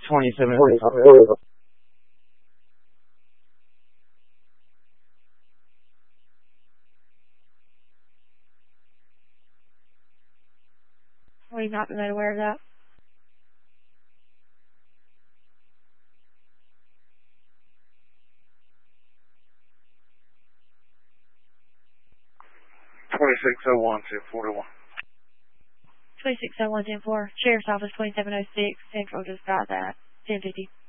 27. We've not been made aware of that. $2601-1041. 2601-10-4. Sheriff's Office 2706. Central just got that. 1050.